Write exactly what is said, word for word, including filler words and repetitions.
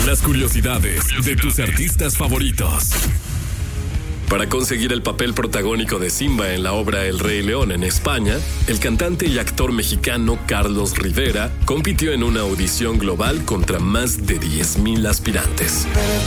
Las curiosidades de tus artistas favoritos. Para conseguir el papel protagónico de Simba en la obra El Rey León en España, el cantante y actor mexicano Carlos Rivera compitió en una audición global contra más de diez mil aspirantes.